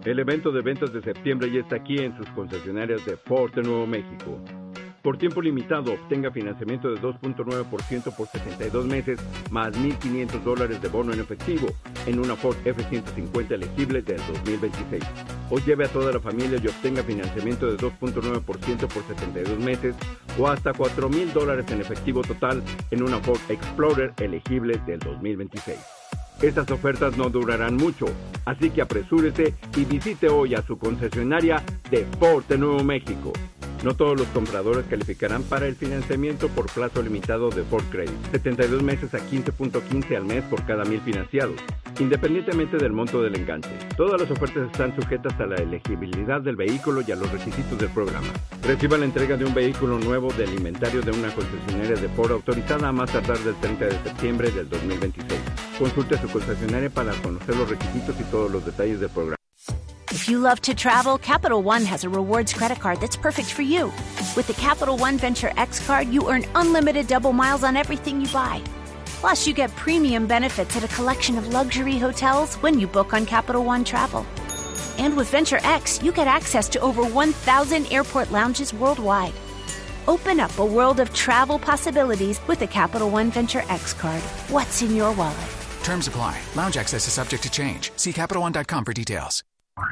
El evento de ventas de septiembre ya está aquí en sus concesionarias de Ford de Nuevo México. Por tiempo limitado, obtenga financiamiento de 2.9% por 72 meses, más $1,500 de bono en efectivo, en una Ford F-150 elegible del 2026. O lleve a toda la familia y obtenga financiamiento de 2.9% por 72 meses, o hasta $4,000 en efectivo total, en una Ford Explorer elegible del 2026. Estas ofertas no durarán mucho, así que apresúrese y visite hoy a su concesionaria de Ford de Nuevo México. No todos los compradores calificarán para el financiamiento por plazo limitado de Ford Credit. 72 meses a 15.15 al mes por cada 1,000 financiados, independientemente del monto del enganche. Todas las ofertas están sujetas a la elegibilidad del vehículo y a los requisitos del programa. Reciba la entrega de un vehículo nuevo del inventario de una concesionaria de Ford autorizada a más tardar del 30 de septiembre del 2026. Consulte a su concesionaria para conocer los requisitos y todos los detalles del programa. If you love to travel, Capital One has a rewards credit card that's perfect for you. With the Capital One Venture X card, you earn unlimited double miles on everything you buy. Plus, you get premium benefits at a collection of luxury hotels when you book on Capital One Travel. And with Venture X, you get access to over 1,000 airport lounges worldwide. Open up a world of travel possibilities with the Capital One Venture X card. What's in your wallet? Terms apply. Lounge access is subject to change. See CapitalOne.com for details.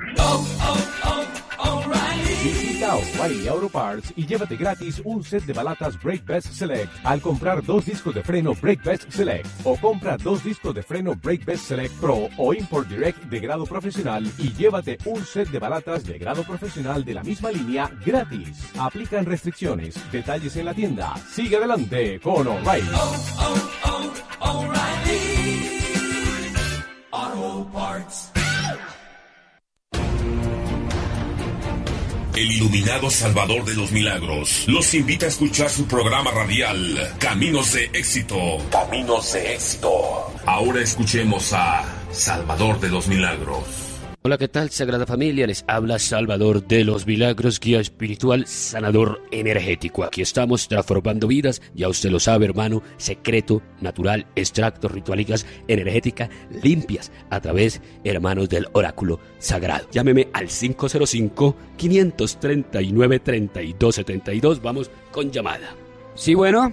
Visita O'Reilly Auto Parts y llévate gratis un set de balatas Brake Best Select al comprar 2 discos de freno Brake Best Select, o compra 2 discos de freno Brake Best Select Pro o Import Direct de grado profesional y llévate un set de balatas de grado profesional de la misma línea gratis. Aplican restricciones. Detalles en la tienda. Sigue adelante con O'Reilly. O'Reilly Auto Parts. El iluminado Salvador de los Milagros los invita a escuchar su programa radial Caminos de Éxito. Caminos de Éxito. Ahora escuchemos a Salvador de los Milagros. Hola, ¿qué tal, Sagrada Familia? Les habla Salvador de los Milagros, guía espiritual, sanador energético. Aquí estamos transformando vidas, ya usted lo sabe, hermano, secreto, natural, extractos, ritualísticas, energéticas, limpias, a través, hermanos, del oráculo sagrado. Llámeme al 505-539-3272. Vamos con llamada. Sí, bueno.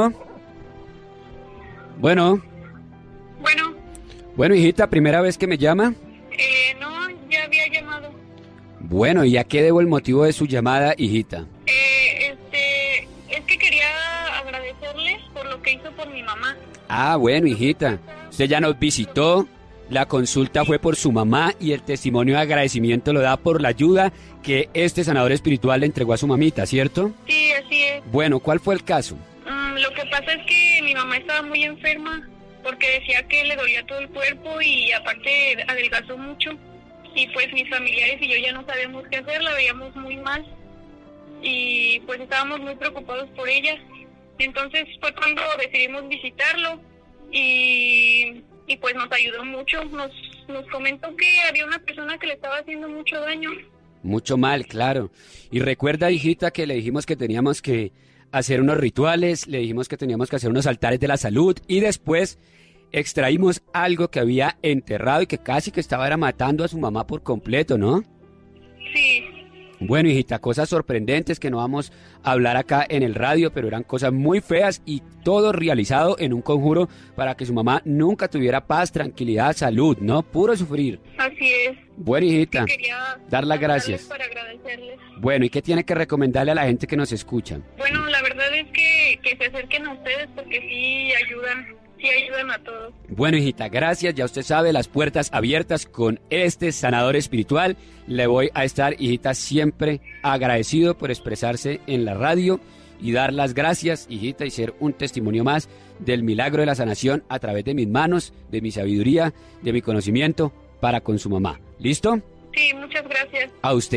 Bueno, hijita, ¿primera vez que me llama? No, ya había llamado. Bueno, ¿y a qué debo el motivo de su llamada, hijita? Es que quería agradecerles por lo que hizo por mi mamá. Ah, bueno, hijita, usted ya nos visitó, la consulta fue por su mamá y el testimonio de agradecimiento lo da por la ayuda que este sanador espiritual le entregó a su mamita, ¿cierto? Sí, así es. Bueno, ¿cuál fue el caso? Lo que pasa es que mi mamá estaba muy enferma porque decía que le dolía todo el cuerpo y aparte adelgazó mucho. Y pues mis familiares y yo ya no sabemos qué hacer, la veíamos muy mal y pues estábamos muy preocupados por ella. Entonces fue cuando decidimos visitarlo y pues nos ayudó mucho. Nos comentó que había una persona que le estaba haciendo mucho daño. Mucho mal, claro. Y recuerda, hijita, que le dijimos que teníamos que hacer unos rituales, le dijimos que teníamos que hacer unos altares de la salud y después extraímos algo que había enterrado y que casi que estaba matando a su mamá por completo, ¿no? Sí. Bueno, hijita, cosas sorprendentes que no vamos a hablar acá en el radio, pero eran cosas muy feas y todo realizado en un conjuro para que su mamá nunca tuviera paz, tranquilidad, salud, ¿no? Puro sufrir. Así es. Bueno, hijita, quería dar las gracias. Para agradecerles. Bueno, ¿y qué tiene que recomendarle a la gente que nos escucha? Bueno, la verdad es que se acerquen a ustedes porque sí ayudan a todos. Bueno, hijita, gracias. Ya usted sabe, las puertas abiertas con este sanador espiritual. Le voy a estar, hijita, siempre agradecido por expresarse en la radio y dar las gracias, hijita, y ser un testimonio más del milagro de la sanación a través de mis manos, de mi sabiduría, de mi conocimiento para con su mamá. ¿Listo? Sí, muchas gracias. A usted.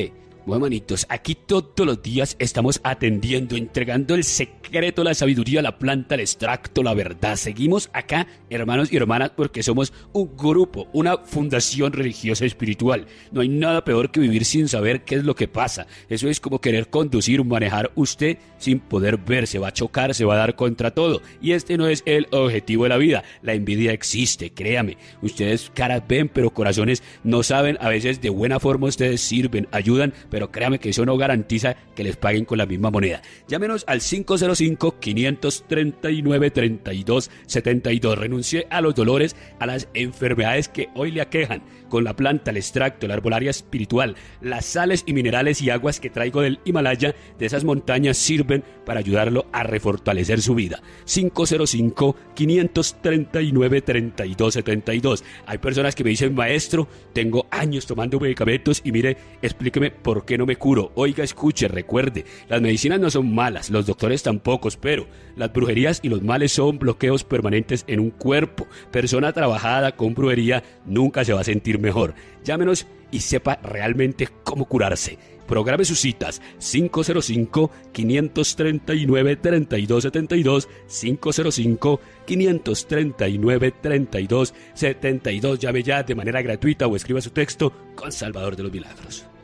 Bueno, manitos, aquí todos los días estamos atendiendo, entregando el secreto, la sabiduría, la planta, el extracto, la verdad. Seguimos acá, hermanos y hermanas, porque somos un grupo, una fundación religiosa espiritual. No hay nada peor que vivir sin saber qué es lo que pasa. Eso es como querer conducir, manejar usted sin poder ver. Se va a chocar, se va a dar contra todo. Y este no es el objetivo de la vida. La envidia existe, créame. Ustedes caras ven, pero corazones no saben. A veces de buena forma ustedes sirven, ayudan, pero créame que eso no garantiza que les paguen con la misma moneda. Llámenos al 505-539-3272. Renuncie a los dolores, a las enfermedades que hoy le aquejan. Con la planta, el extracto, la herbolaria espiritual, las sales y minerales y aguas que traigo del Himalaya, de esas montañas, sirven para ayudarlo a refortalecer su vida. 505-539-3272. Hay personas que me dicen, maestro, tengo años tomando medicamentos y mire, explíqueme por qué no me curo. Oiga, escuche, recuerde, las medicinas no son malas, los doctores tampoco, pero las brujerías y los males son bloqueos permanentes en un cuerpo. Persona trabajada con brujería nunca se va a sentir mejor. Llámenos y sepa realmente cómo curarse. Programe sus citas 505-539-3272, 505-539-3272. Llame ya de manera gratuita o escriba su texto con Salvador de los Milagros.